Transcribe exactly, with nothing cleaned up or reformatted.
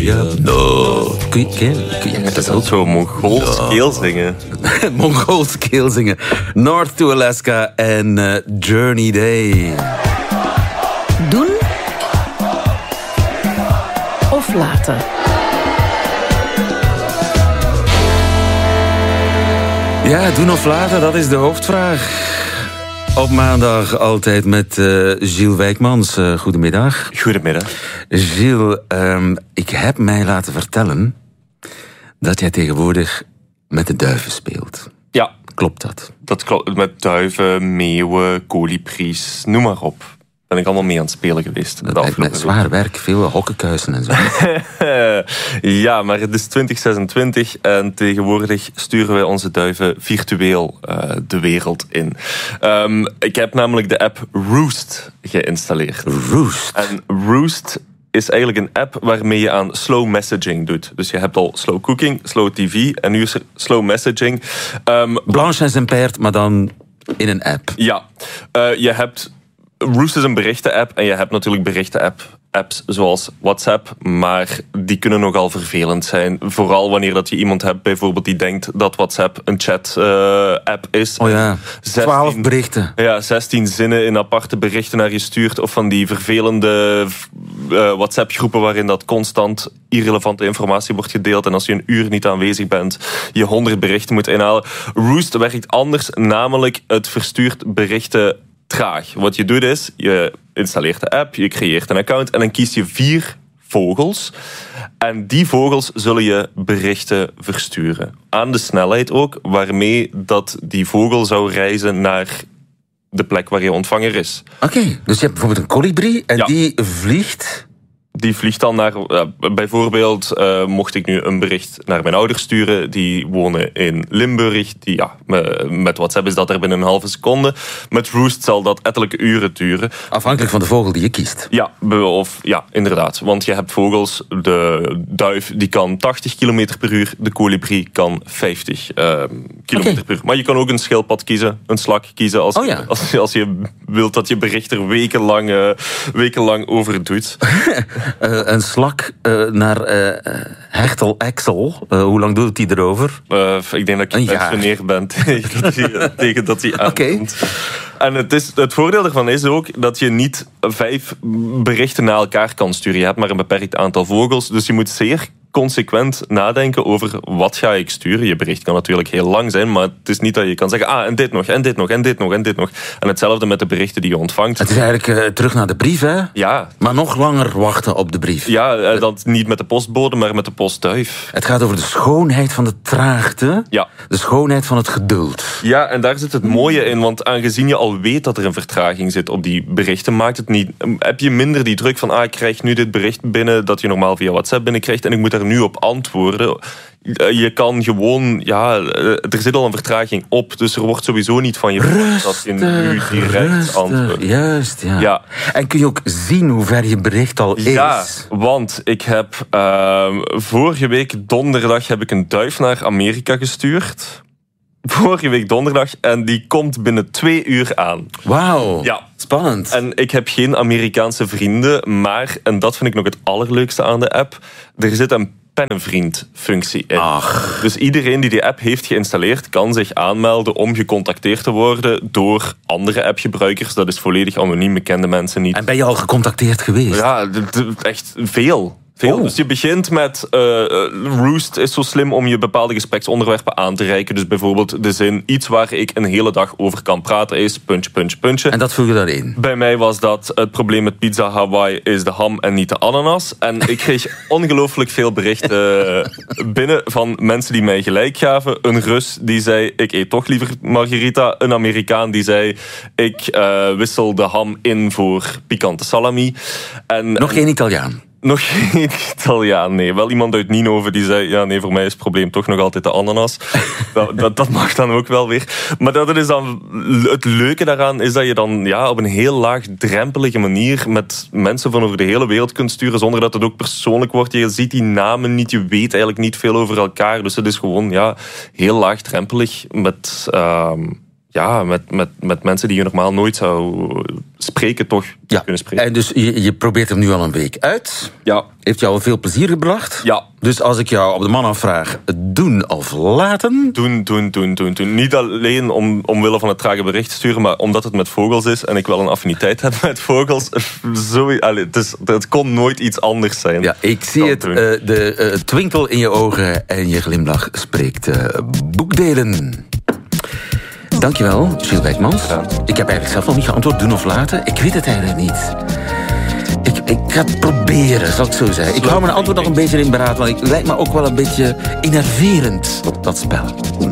up north. Kun je, kun je, kun je dat is ook zo Mongools keel zingen. Mongools keel zingen. North to Alaska en uh, Journey Day. Doen of laten? Ja, doen of laten, dat is de hoofdvraag. Op maandag altijd met uh, Gilles Wijkmans. Uh, goedemiddag. Goedemiddag. Gilles, um, ik heb mij laten vertellen dat jij tegenwoordig met de duiven speelt. Ja. Klopt dat? Dat klopt. Met duiven, meeuwen, kolibries, noem maar op. Ben ik allemaal mee aan het spelen geweest. Dat lijkt met zwaar werk, veel hokkenkuisen en zo. Ja, maar het is twintig zesentwintig en tegenwoordig sturen wij onze duiven virtueel uh, de wereld in. Um, ik heb namelijk de app Roost geïnstalleerd. Roost? En Roost is eigenlijk een app waarmee je aan slow messaging doet. Dus je hebt al slow cooking, slow tv en nu is er slow messaging. Um, Blanche en zijn paard, maar dan in een app. Ja, uh, je hebt... Roost is een berichten-app en je hebt natuurlijk berichten-app apps zoals WhatsApp, maar die kunnen nogal vervelend zijn. Vooral wanneer dat je iemand hebt bijvoorbeeld die denkt dat WhatsApp een chat-app uh, is. Oh ja, twaalf berichten. Ja, zestien zinnen in aparte berichten naar je stuurt of van die vervelende uh, WhatsApp-groepen waarin dat constant irrelevante informatie wordt gedeeld en als je een uur niet aanwezig bent, je honderd berichten moet inhalen. Roost werkt anders, namelijk het verstuurt berichten traag. Wat je doet is, je installeert de app, je creëert een account en dan kies je vier vogels. En die vogels zullen je berichten versturen. Aan de snelheid ook, waarmee dat die vogel zou reizen naar de plek waar je ontvanger is. Oké, okay, dus je hebt bijvoorbeeld een kolibrie en ja. die vliegt... Die vliegt dan naar... Uh, bijvoorbeeld, uh, mocht ik nu een bericht naar mijn ouders sturen. Die wonen in Limburg. Die, ja, met WhatsApp is dat er binnen een halve seconde. Met Roost zal dat ettelijke uren duren. Afhankelijk van de vogel die je kiest. Ja, of, ja, inderdaad. Want je hebt vogels. De duif die kan tachtig kilometer per uur. De kolibrie kan vijftig uh, kilometer okay. per uur. Maar je kan ook een schildpad kiezen. Een slak kiezen. Als, oh, ja. als, als je wilt dat je bericht er wekenlang, uh, wekenlang over doet. Uh, een slak uh, naar uh, Hechtel Axel. Uh, hoe lang doet hij erover? Uh, ik denk dat ik gepensioneerd ben tegen dat hij, tegen dat hij aankomt. Okay. En het, is, het voordeel ervan is ook dat je niet vijf berichten naar elkaar kan sturen. Je hebt maar een beperkt aantal vogels. Dus je moet zeer consequent nadenken over wat ga ik sturen. Je bericht kan natuurlijk heel lang zijn, maar het is niet dat je kan zeggen ah, en dit nog, en dit nog, en dit nog, en dit nog. En hetzelfde met de berichten die je ontvangt. Het is eigenlijk uh, terug naar de brief, hè? Ja. Maar nog langer wachten op de brief. Ja, uh, dat niet met de postbode, maar met de postduif. Het gaat over de schoonheid van de traagte. Ja. De schoonheid van het geduld. Ja, en daar zit het mooie in, want aangezien je al weet dat er een vertraging zit op die berichten, maakt het niet... Heb je minder die druk van ah, ik krijg nu dit bericht binnen dat je normaal via WhatsApp binnenkrijgt en ik moet daar nu op antwoorden. Je kan gewoon, ja, er zit al een vertraging op, dus er wordt sowieso niet van je rustig, dat je nu direct rustig, antwoordt. Juist, ja. ja. En kun je ook zien hoe ver je bericht al is? Ja, want ik heb uh, vorige week donderdag heb ik een duif naar Amerika gestuurd. Vorige week donderdag. En die komt binnen twee uur aan. Wauw, ja. Spannend. En ik heb geen Amerikaanse vrienden, maar, en dat vind ik nog het allerleukste aan de app, er zit een pennenvriend-functie in. Ach. Dus iedereen die die app heeft geïnstalleerd kan zich aanmelden om gecontacteerd te worden door andere appgebruikers. Dat is volledig anoniem, bekende mensen niet. En ben je al gecontacteerd geweest? Ja, d- d- echt veel. Veel. Oh. Dus je begint met... Uh, Roost is zo slim om je bepaalde gespreksonderwerpen aan te reiken. Dus bijvoorbeeld de zin... Iets waar ik een hele dag over kan praten is... Puntje, puntje, puntje. En dat vul je daarin? Bij mij was dat... Het probleem met pizza Hawaii is de ham en niet de ananas. En ik kreeg ongelooflijk veel berichten binnen... van mensen die mij gelijk gaven. Een Rus die zei... Ik eet toch liever margarita. Een Amerikaan die zei... Ik uh, wissel de ham in voor pikante salami. En, Nog geen Italiaan? Nog geen Italiaan, nee. Wel iemand uit Ninove die zei... Ja, nee, voor mij is het probleem toch nog altijd de ananas. dat, dat, dat mag dan ook wel weer. Maar dat is dan... Het leuke daaraan is dat je dan ja, op een heel laagdrempelige manier... met mensen van over de hele wereld kunt sturen... zonder dat het ook persoonlijk wordt. Je ziet die namen niet, je weet eigenlijk niet veel over elkaar. Dus het is gewoon ja, heel laagdrempelig met... Uh, ja, met, met, met mensen die je normaal nooit zou spreken, toch Ja. kunnen spreken. En dus je, je probeert hem nu al een week uit. Ja. Heeft jou veel plezier gebracht? Ja. Dus als ik jou op de man afvraag, doen of laten? Doen, doen, doen, doen, doen. Niet alleen om, omwille van het trage bericht sturen, maar omdat het met vogels is en ik wel een affiniteit heb met vogels. Zo, allee, het, is, het kon nooit iets anders zijn. Ja, ik zie Dan het. doen. Uh, de uh, twinkel in je ogen en je glimlach spreekt uh, boekdelen. Dankjewel, Gilles Wijkmans. Ja. Ik heb eigenlijk zelf nog niet geantwoord, doen of laten. Ik weet het eigenlijk niet. Ik, ik ga het proberen, zal ik zo zeggen. Ik hou mijn antwoord nog een beetje in beraad, want het lijkt me ook wel een beetje enerverend, dat spel.